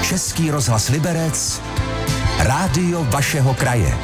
Český rozhlas Liberec, rádio vašeho kraje.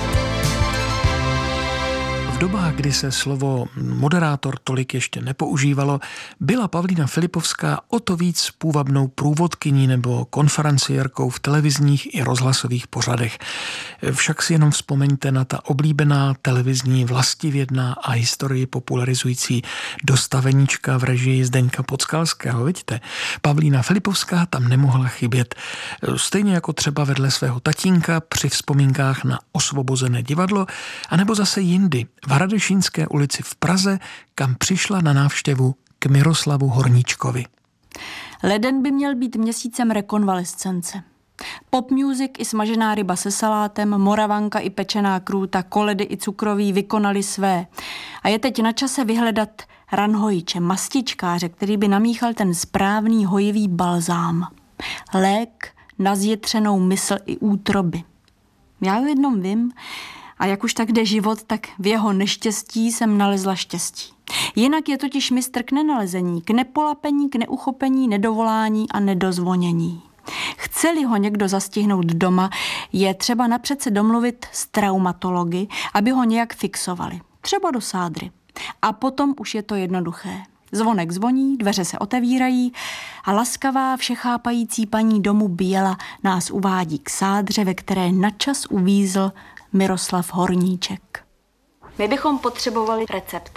V dobách, kdy se slovo moderátor tolik ještě nepoužívalo, byla Pavlína Filipovská o to víc půvabnou průvodkyní nebo konferenciérkou v televizních i rozhlasových pořadech. Však si jenom vzpomeňte na ta oblíbená televizní Vlastivědná a historii popularizující Dostaveníčka v režii Zdeňka Podskalského. Vidíte, Pavlína Filipovská tam nemohla chybět. Stejně jako třeba vedle svého tatínka při vzpomínkách na Osvobozené divadlo, anebo zase jindy v Hradešínské ulici v Praze, kam přišla na návštěvu k Miroslavu Horníčkovi. Leden by měl být měsícem rekonvalescence. Pop music i smažená ryba se salátem, moravanka i pečená krůta, koledy i cukroví vykonali své. A je teď na čase vyhledat ranhojiče, mastičkáře, který by namíchal ten správný hojivý balzám. Lék na zjetřenou mysl i útroby. Já o jednom vím, a jak už tak jde život, tak v jeho neštěstí jsem nalezla štěstí. Jinak je totiž mistr k nenalezení, k nepolapení, k neuchopení, nedovolání a nedozvonění. Chce-li ho někdo zastihnout doma, je třeba napřed se domluvit s traumatology, aby ho nějak fixovali. Třeba do sádry. A potom už je to jednoduché. Zvonek zvoní, dveře se otevírají a laskavá všechápající paní domu Běla nás uvádí k sádře, ve které načas uvízl Miroslav Horníček. My bychom potřebovali recept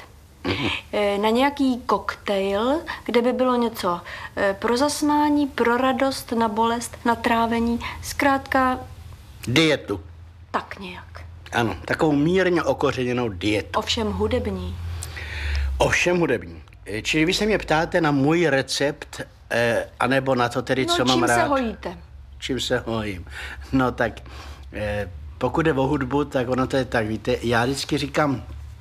na nějaký koktejl, kde by bylo něco pro zasmání, pro radost, na bolest, na trávení, zkrátka... Dietu. Tak nějak. Ano, takovou mírně okořeněnou dietu. Ovšem hudební. Ovšem hudební. Čili vy se mě ptáte na můj recept, anebo na to tedy, co mám rád? Čím se hojíte? Čím se hojím? No tak... Pokud jde o hudbu, tak ono to je tak, víte, já vždycky říkám,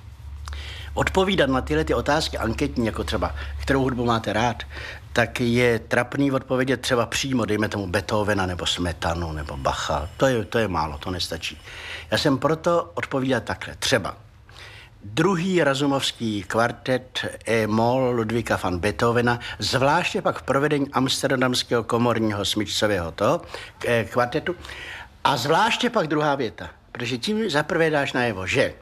odpovídat na tyhle ty otázky anketní, jako třeba, kterou hudbu máte rád, tak je trapný odpovědět třeba přímo, dejme tomu Beethovena, nebo Smetanu, nebo Bacha. To je málo, to nestačí. Já jsem proto odpovídat takhle. Třeba druhý razumovský kvartet E-moll Ludvíka van Beethovena, zvláště pak v provedení amsterdamského komorního smyčcového kvartetu, a zvláště pak druhá věta, protože tím zaprvé dáš najevo, že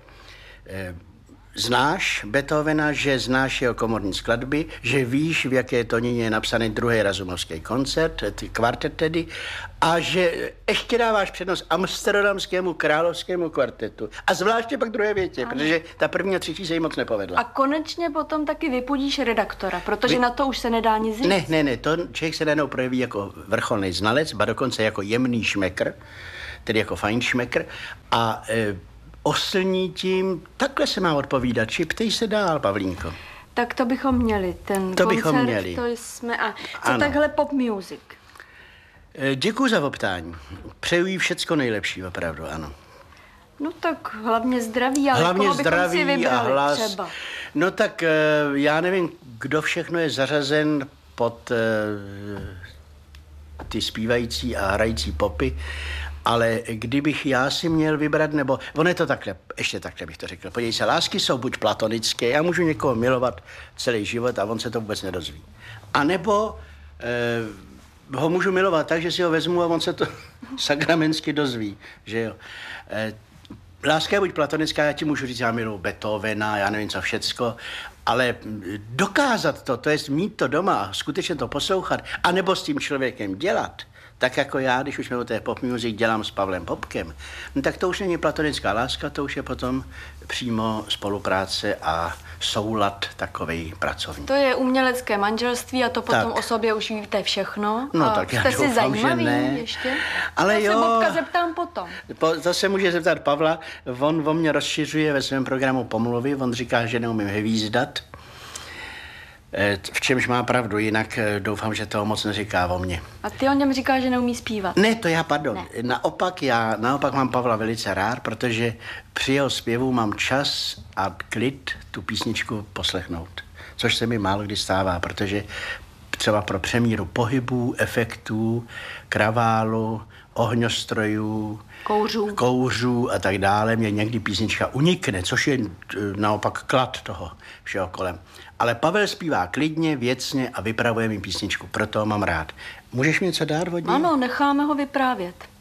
znáš Beethovena, že znáš jeho komorní skladby, že víš, v jaké tónině je napsaný druhý razumovský koncert, kvartet tedy, a že ještě dáváš přednost amsterdamskému královskému kvartetu. A zvláště pak druhé větě, protože ta první a třetí se jí moc nepovedla. A konečně potom taky vypudíš redaktora, protože na to už se nedá nic říct. Ne, to člověk se najednou projeví jako vrcholný znalec, ba dokonce jako jemný šmekr, tedy jako fajnšmekr, a oslní tím, takhle se má odpovídat, či ptej se dál, Pavlínko. Tak to bychom měli, ten to koncert, bychom měli. To jsme, a co ano. takhle pop music? Děkuji za optání, přeju jí všecko nejlepší, opravdu, ano. No tak hlavně zdraví, ale hlavně koho bychom si vybrali a hlas. třeba? No tak já nevím, kdo všechno je zařazen pod ty zpívající a hrající popy, ale kdybych já si měl vybrat, nebo on je to takhle, ještě takhle bych to řekl. Podívej se, lásky jsou buď platonické, já můžu někoho milovat celý život a on se to vůbec nedozví. A nebo ho můžu milovat tak, že si ho vezmu a on se to sakramensky dozví, že jo. Láska je buď platonická, já ti můžu říct, já miluji Beethovena, já nevím co všecko, ale dokázat to jest mít to doma, skutečně to poslouchat, anebo s tím člověkem dělat, tak jako já, když už jsme o té pop music dělám s Pavlem Popkem, no tak to už není platonická láska, to už je potom přímo spolupráce a soulad takovej pracovní. To je umělecké manželství a to potom tak o sobě už víte všechno. No a tak já jste doufám, si zajímavý že ne. ještě? Ale já jo. se Bobka zeptám potom. To se může zeptat Pavla, on o mě rozšiřuje ve svém programu pomluvy, on říká, že neumím hvízdat. V čemž má pravdu, jinak doufám, že toho moc neříká o mně. A ty o něm říkáš, že neumí zpívat? Ne, to já, pardon. Ne. Naopak mám Pavla velice rád, protože při jeho zpěvu mám čas a klid tu písničku poslechnout. Což se mi málo kdy stává, protože třeba pro přemíru pohybů, efektů, kraválu, ohňostrojů, kouřů a tak dále. Mě někdy písnička unikne, což je naopak klad toho všeho kolem. Ale Pavel zpívá klidně, věcně a vypravuje mi písničku, proto ho mám rád. Můžeš mi něco dát od něj? Ano, necháme ho vyprávět.